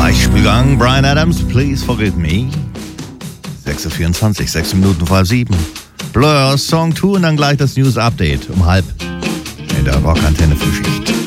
Spülgang, Bryan Adams, Please Forgive Me. 6:24, 6 Minuten vor 7. Blur, Song 2 und dann gleich das News Update um 6:30 in der Rockantenne Frühschicht.